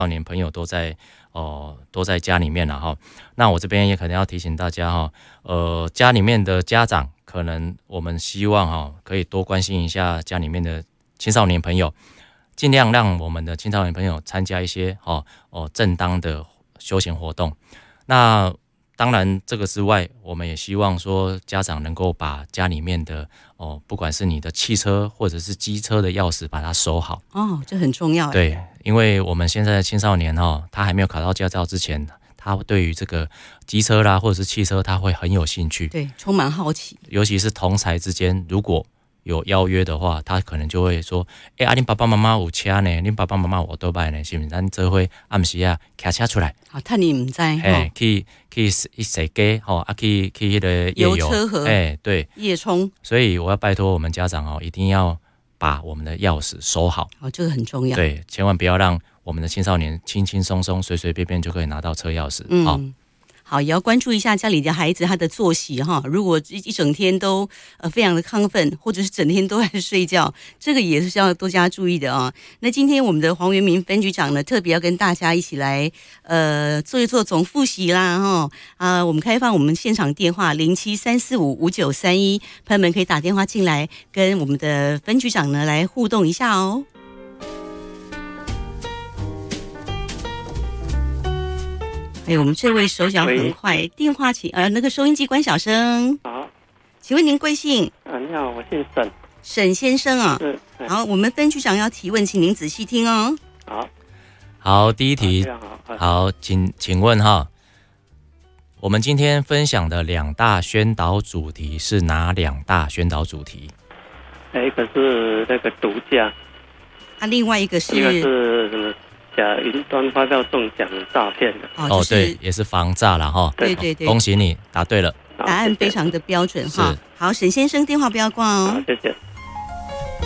少年朋友都在家里面了哈。那我这边也可能要提醒大家哈，家里面的家长可能我们希望哈可以多关心一下家里面的青少年朋友，尽量让我们的青少年朋友参加一些正当的休闲活动。那当然这个之外，我们也希望说家长能够把家里面的不管是你的汽车或者是机车的钥匙把它收好。 这很重要。 对，因为我们现在的青少年他还没有考到驾照之前，他对于这个机车啦或者是汽车他会很有兴趣， 对，充满好奇。 尤其是同侪之间，如果有邀约的话，他可能就会说：“恁爸爸妈妈有车呢，恁爸爸妈妈有奥拜呢，是不是？咱这会暗时开车出来， 趁你唔知， 去洗街，去那个夜游车河， 对， 夜冲。 所以我要拜托我们家长一定要把我们的钥匙收好。 这个很重要。对， 千万不要让我们的青少年轻轻松松、随随便便就可以拿到车钥匙。 好，也要关注一下家里的孩子他的作息哈。如果一整天都非常的亢奋，或者是整天都在睡觉，这个也是要多加注意的啊。那今天我们的黄元明分局长呢，特别要跟大家一起来做一做总复习啦哈。我们开放我们现场电话0734559931，朋友们可以打电话进来跟我们的分局长呢来互动一下哦。我们这位手脚很快，电话请那个收音机关小声。 好， 请问您贵姓？ 你好，我姓沈。 沈先生啊。 是。 好，我们分局长要提问，请您仔细听哦。 好，第一题。好，请问哈，我们今天分享的2大宣导主题是哪2大宣导主题？ 一个是那个毒驾， 另外一个是假云端发票中奖诈骗的。 对，也是防诈啦哈。 对， 恭喜你答对了， 答案非常的标准哈。好，沈先生电话不要挂哦。 好，谢谢。